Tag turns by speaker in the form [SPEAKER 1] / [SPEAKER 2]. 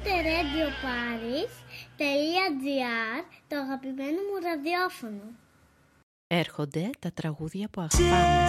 [SPEAKER 1] ακούτε radioparis.gr, το αγαπημένο μου ραδιόφωνο.
[SPEAKER 2] Έρχονται τα τραγούδια που αγαπάμε.